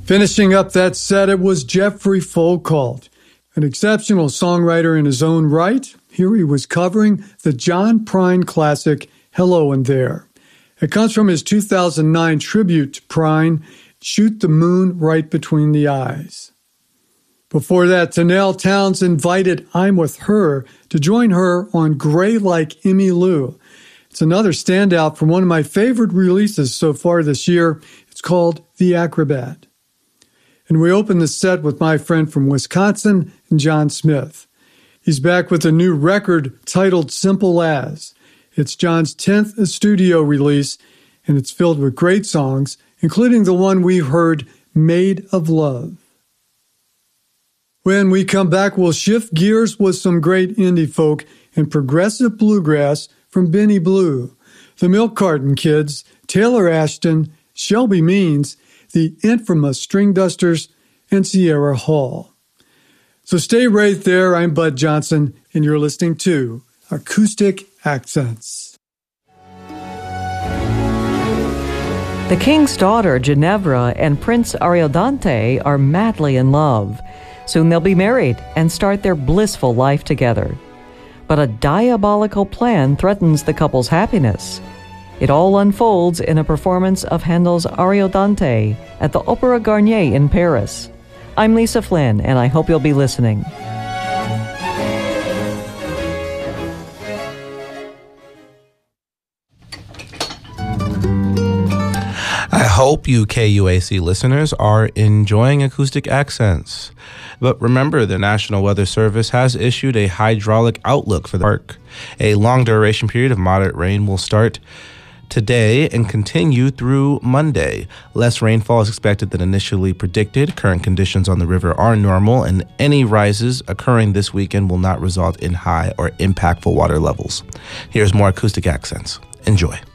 Finishing up that set, it was Jeffrey Folkalt, an exceptional songwriter in his own right. Here he was covering the John Prine classic, Hello and There. It comes from his 2009 tribute to Prine, Shoot the Moon Right Between the Eyes. Before that, Tanel Townes invited I'm With Her to join her on Gray Like Emmylou. It's another standout from one of my favorite releases so far this year. It's called The Acrobat. And we open the set with my friend from Wisconsin, John Smith. He's back with a new record titled Simple As. It's John's 10th studio release, and it's filled with great songs, including the one we heard, Made of Love. When we come back, we'll shift gears with some great indie folk and progressive bluegrass from Benny Blue, the Milk Carton Kids, Taylor Ashton, Shelby Means, the infamous String Dusters, and Sierra Hall. So stay right there. I'm Bud Johnson, and you're listening to Acoustic Accents. The king's daughter, Ginevra, and Prince Ariodante are madly in love. Soon they'll be married and start their blissful life together. But a diabolical plan threatens the couple's happiness. It all unfolds in a performance of Handel's Ariodante at the Opéra Garnier in Paris. I'm Lisa Flynn, and I hope you'll be listening. I hope you KUAC listeners are enjoying Acoustic Accents. But remember, the National Weather Service has issued a hydraulic outlook for the park. A long-duration period of moderate rain will start today and continue through Monday. Less rainfall is expected than initially predicted. Current conditions on the river are normal, and any rises occurring this weekend will not result in high or impactful water levels. Here's more Acoustic Accents. Enjoy.